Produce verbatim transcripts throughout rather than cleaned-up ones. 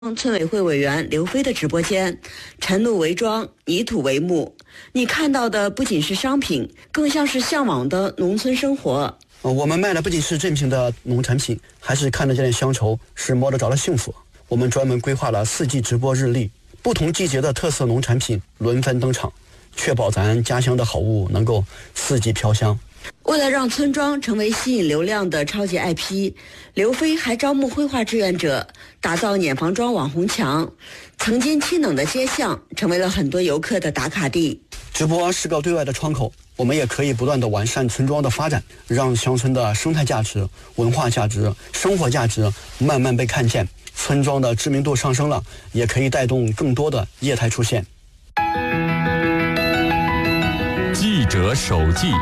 村委会委员刘飞的直播间，晨露为妆，泥土为幕。你看到的不仅是商品，更像是向往的农村生活。 我们卖的不仅是正品的农产品，还是看得见的乡愁，是摸得着的幸福。我们专门规划了四季直播日历，不同季节的特色农产品轮番登场，确保咱家乡的好物能够四季飘香。 为了让村庄成为吸引流量的超级 I P， 刘飞还招募绘画志愿者，打造碾房庄网红墙。曾经清冷的街巷成为了很多游客的打卡地。 直播是个对外的窗口，我们也可以不断的完善村庄的发展，让乡村的生态价值、文化价值、生活价值慢慢被看见。村庄的知名度上升了，也可以带动更多的业态出现。 记者手记。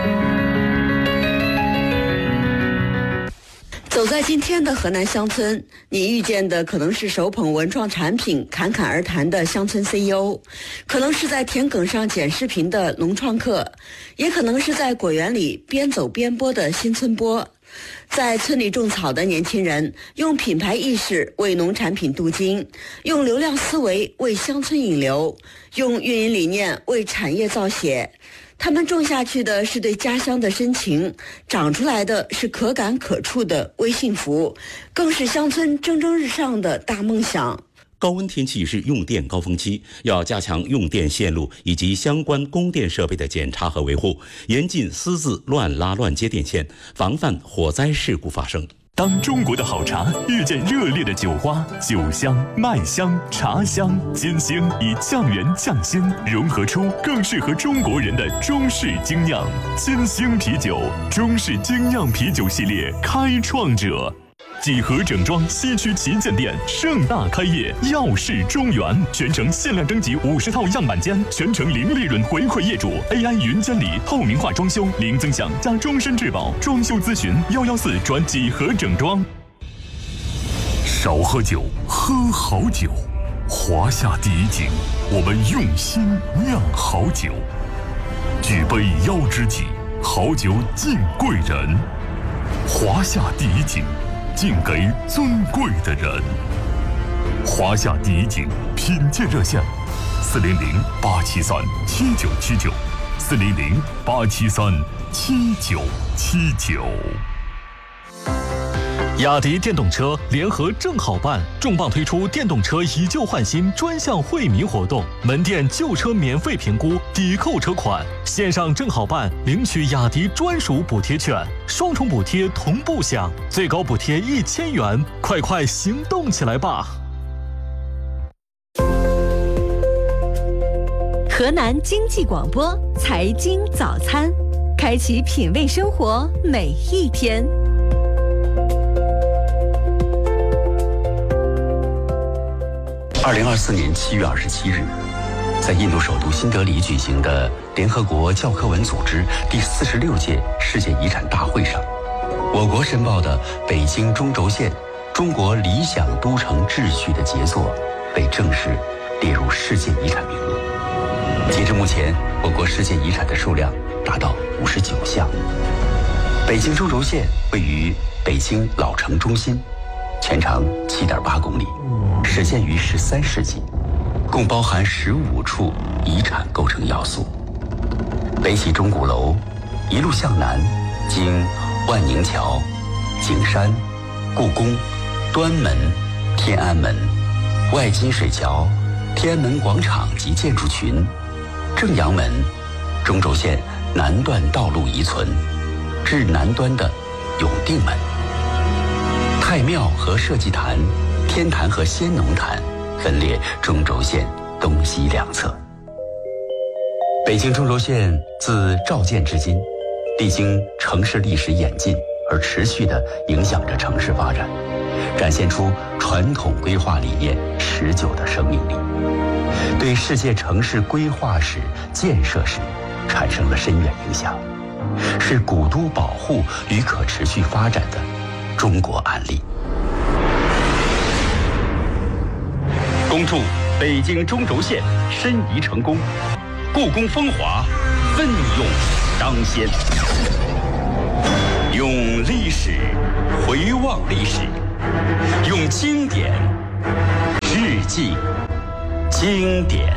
走在今天的河南乡村，你遇见的可能是手捧文创产品侃侃而谈的乡村 C E O， 可能是在田埂上剪视频的农创客，也可能是在果园里边走边播的新村播。在村里种草的年轻人，用品牌意识为农产品镀金，用流量思维为乡村引流，用运营理念为产业造血。他们种下去的是对家乡的深情，长出来的是可感可触的微幸福，更是乡村蒸蒸日上的大梦想。 高温天气是用电高峰期，要加强用电线路以及相关供电设备的检查和维护，严禁私自乱拉乱接电线，防范火灾事故发生。 当中国的好茶遇见热烈的酒花，酒香、麦香、茶香、金星以酱园酱鲜融合出更适合中国人的中式精酿。金星啤酒，中式精酿啤酒系列开创者。几何整装西区旗舰店盛大开业，耀世中原，全程限量征集五十套样板间，全程零利润回馈业主 ，A I 云监理，透明化装修，零增享加终身质保，装修咨询幺幺四转几何整装。少喝酒，喝好酒。华夏第一景，我们用心酿好酒。举杯邀知己，好酒敬贵人。华夏第一景。敬给尊贵的人。华夏第一景品鉴热线：四零零八七三七九七九，四零零八七三七九七九。雅迪电动车联合正好办重磅推出电动车以旧换新专项惠民活动，门店旧车免费评估，抵扣车款，线上正好办领取雅迪专属补贴券，双重补贴同步享，最高补贴一千元，快快行动起来吧！ 河南经济广播财经早餐，开启品味生活每一天。 二零二四年七月二十七日，在印度首都新德里举行的联合国教科文组织第四十六届世界遗产大会上，我国申报的北京中轴线中国理想都城秩序的杰作被正式列入世界遗产名录。截至目前，我国世界遗产的数量达到五十九项。北京中轴线位于北京老城中心，全长七点八公里，始建于十三世纪，共包含十五处遗产构成要素。北起钟鼓楼，一路向南，经万宁桥、景山、故宫、端门、天安门、外金水桥、天安门广场及建筑群、正阳门，中轴线南段道路遗存，至南端的永定门。太庙和社稷坛、天坛和先农坛分列中轴线东西两侧。北京中轴线自召建至今，历经城市历史演进而持续地影响着城市发展，展现出传统规划理念持久的生命力，对世界城市规划史、建设史产生了深远影响，是古都保护与可持续发展的中国案例。恭祝北京中轴线申遗成功，故宫风华奋勇当先。用历史回望历史，用经典日记经典。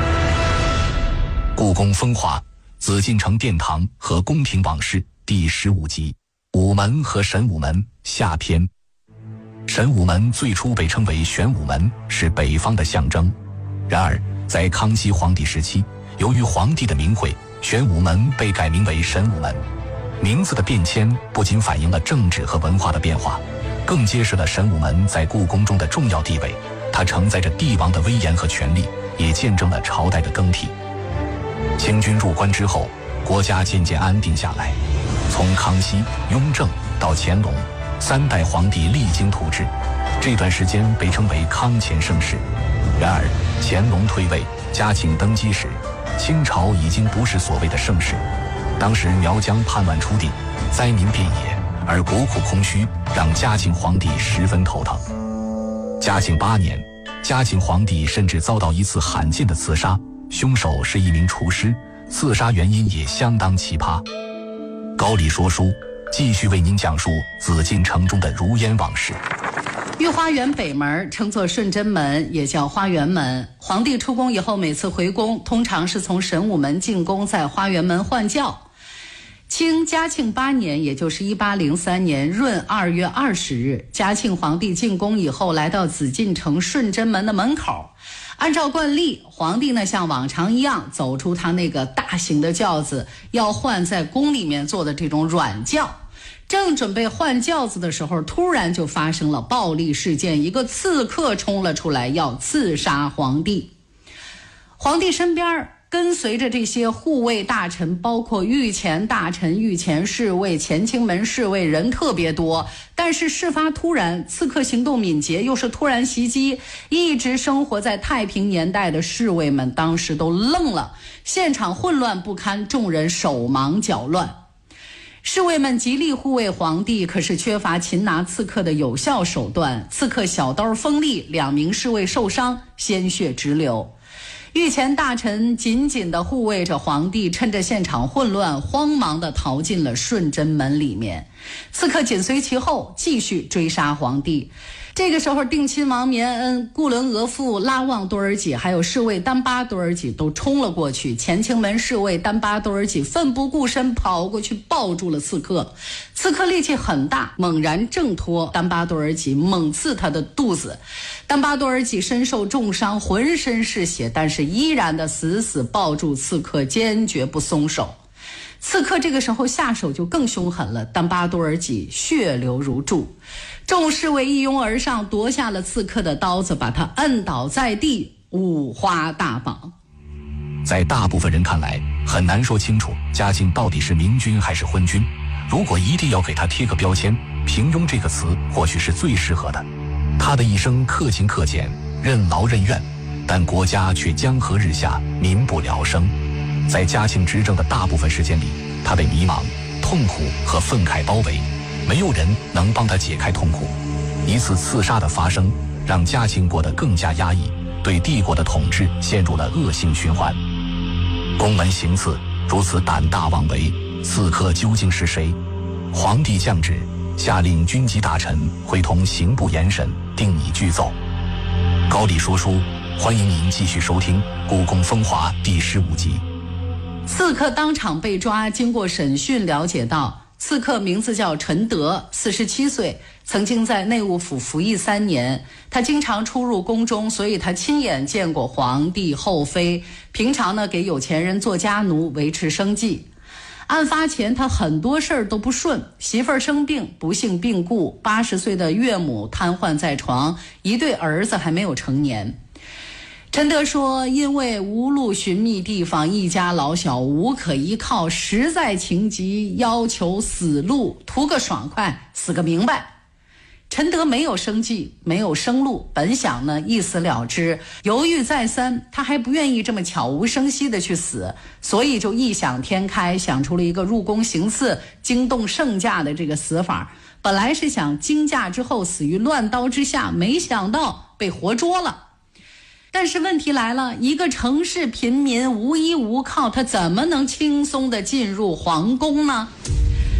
故宫风华，紫禁城殿堂和宫廷往事第十五集，午门和神武门下篇。神武门最初被称为玄武门，是北方的象征。然而在康熙皇帝时期，由于皇帝的名讳，玄武门被改名为神武门。名字的变迁不仅反映了政治和文化的变化，更揭示了神武门在故宫中的重要地位。它承载着帝王的威严和权力，也见证了朝代的更替。清军入关之后，国家渐渐安定下来。从康熙、雍正到乾隆，三代皇帝励精图治，这段时间被称为康乾盛世。然而乾隆退位，嘉庆登基时，清朝已经不是所谓的盛世。当时苗疆叛乱初定，灾民遍野，而国库空虚，让嘉庆皇帝十分头疼。嘉庆八年，嘉庆皇帝甚至遭到一次罕见的刺杀，凶手是一名厨师，刺杀原因也相当奇葩。高丽说书继续为您讲述紫禁城中的如烟往事。 御花园北门称作顺贞门，也叫花园门。皇帝出宫以后，每次回宫通常是从神武门进宫，在花园门换轿。清嘉庆八年，也就是一八零三年闰二月二十日，嘉庆皇帝进宫以后，来到紫禁城顺贞门的门口。按照惯例，皇帝呢像往常一样走出他那个大型的轿子，要换在宫里面坐的这种软轿。正准备换轿子的时候，突然就发生了暴力事件，一个刺客冲了出来，要刺杀皇帝。皇帝身边跟随着这些护卫大臣，包括御前大臣、御前侍卫、乾清门侍卫，人特别多。但是事发突然，刺客行动敏捷，又是突然袭击，一直生活在太平年代的侍卫们当时都愣了，现场混乱不堪，众人手忙脚乱。侍卫们极力护卫皇帝，可是缺乏擒拿刺客的有效手段，刺客小刀锋利，两名侍卫受伤，鲜血直流。御前大臣紧紧地护卫着皇帝，趁着现场混乱，慌忙地逃进了顺贞门里面。刺客紧随其后，继续追杀皇帝。这个时候，定亲王绵恩、固伦额驸拉旺多尔济还有侍卫丹巴多尔济都冲了过去。乾清门侍卫丹巴多尔济奋不顾身跑过去抱住了刺客，刺客力气很大，猛然挣脱丹巴多尔济，猛刺他的肚子。丹巴多尔济身受重伤，浑身是血，但是依然的死死抱住刺客，坚决不松手。刺客这个时候下手就更凶狠了，丹巴多尔济血流如注，众侍卫一拥而上，夺下了刺客的刀子，把他摁倒在地，五花大绑。 在大部分人看来，很难说清楚嘉庆到底是明君还是昏君。如果一定要给他贴个标签，平庸这个词或许是最适合的。他的一生克勤克俭，任劳任怨，但国家却江河日下，民不聊生。在嘉庆执政的大部分时间里，他被迷茫、痛苦和愤慨包围，没有人能帮他解开痛苦。一次刺杀的发生，让嘉庆过得更加压抑，对帝国的统治陷入了恶性循环。宫门行刺如此胆大妄为，刺客究竟是谁？皇帝降旨，下令军机大臣会同刑部严审，定拟具奏。高丽说书，欢迎您继续收听《故宫风华》第十五集。 刺客当场被抓，经过审讯了解到，刺客名字叫陈德，四十七岁，曾经在内务府服役三年。他经常出入宫中，所以他亲眼见过皇帝后妃，平常呢给有钱人做家奴维持生计。案发前他很多事儿都不顺，媳妇儿生病不幸病故，八十岁的岳母瘫痪在床，一对儿子还没有成年。陈德说，因为无路寻觅地方，一家老小无可依靠，实在情急，要求死路，图个爽快，死个明白。陈德没有生计，没有生路，本想呢一死了之，犹豫再三，他还不愿意这么悄无声息的去死，所以就异想天开，想出了一个入宫行刺惊动圣驾的这个死法。本来是想惊驾之后死于乱刀之下，没想到被活捉了。但是问题来了，一个城市贫民无依无靠，他怎么能轻松地进入皇宫呢？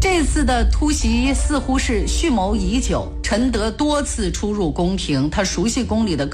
这次的突袭似乎是蓄谋已久，陈德多次出入宫廷，他熟悉宫里的